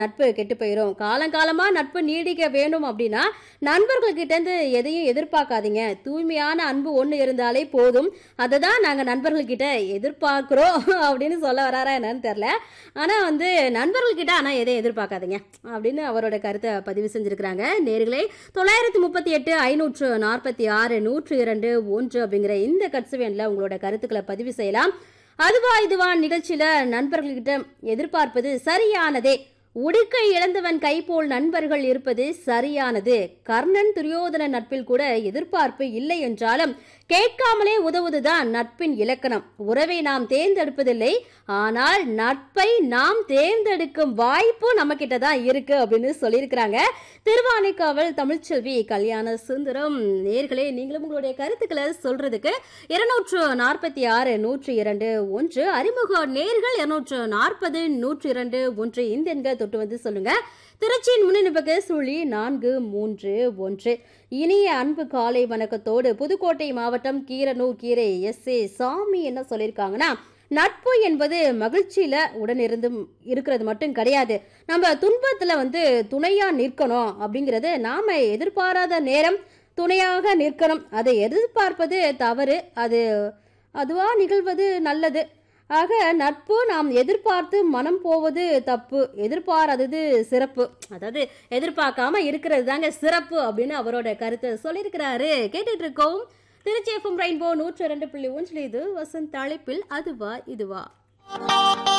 நட்பு கெட்டு போயிரும். காலங்காலமா நட்பு நீடிக்க வேணும் அப்படின்னா, நண்பர்கள் கிட்ட இருந்து எதையும் எதிர்பார்க்காதீங்க. தூய்மையான அன்பு ஒண்ணு இருந்தாலே போதும். அததான் நாங்க நண்பர்கள் கிட்ட எதிர்பார்க்கிறோம் அப்படின்னு சொல்ல வராரா என்னன்னு தெரியல. ஆனா நண்பர்கள் கிட்ட ஆனா எதையும் எதிர்பார்க்காதீங்க அப்படின்னு அவரோட கருத்தை பதிவு செஞ்சிருக்கிறாங்க. நேயர்களே 938 546 102 1 அப்படிங்கிற இந்த கட்சுவேன்ல உங்களோட கருத்துக்களை பதிவு செய்யலாம். அதுவா இதுவா நிகழ்ச்சியில நண்பர்கள்கிட்ட எதிர்பார்ப்பது சரியானதே. உடுக்கை இழந்தவன் கை போல் நண்பர்கள் இருப்பது சரியானது. கர்ணன் துரியோதன நட்பில் கூட எதிர்பார்ப்பு இல்லை என்றாலும் கேட்காமலே உதவுவதுதான் நட்பின் இலக்கணம். உறவை நாம் தேர்ந்தெடுப்பதில்லை, ஆனால் நட்பை நாம் தேர்ந்தெடுக்கும் வாய்ப்பு நம்ம கிட்ட தான் இருக்கு அப்படின்னு சொல்லியிருக்கிறாங்க. திருவானைக்காவல் தமிழ்ச்செல்வி கல்யாண சுந்தரம். நேர்களே, நீங்களும் உங்களுடைய கருத்துக்களை சொல்றதுக்கு 246 102 1 அறிமுக நேர்கள் 240 102 1 இந்த எண்கள் தொட்டு வந்து சொல்லுங்க. திருச்சியின் முன்னிணைப்புக்கு 0431. இனிய அன்பு காலை வணக்கத்தோடு புதுக்கோட்டை மாவட்டம் கீரனூர் கீரை எஸ்.ஏ. சாமி என்ன சொல்லியிருக்காங்கன்னா, நட்பு என்பது மகிழ்ச்சியில உடனிருந்து இருக்கிறது மட்டும் கிடையாது. நம்ம துன்பத்துல துணையா நிற்கணும் அப்படிங்கிறது. நாம எதிர்பாராத நேரம் துணையாக நிற்கணும். அதை எதிர்பார்ப்பது தவறு. அதுவா நிகழ்வது நல்லது. ஆக நட்பு நாம் எதிர்பார்த்து மனம் போவது தப்பு, எதிர்பாராதது சிறப்பு. அதாவது எதிர்பார்க்காம இருக்கிறது தாங்க சிறப்பு அப்படின்னு அவரோட கருத்தை சொல்லியிருக்கிறாரு. கேட்டுட்டு இருக்கோம் திருச்சி FM ரெயின்போ 102.1. இது வசந்த் அழைப்பில் அதுவா இதுவா.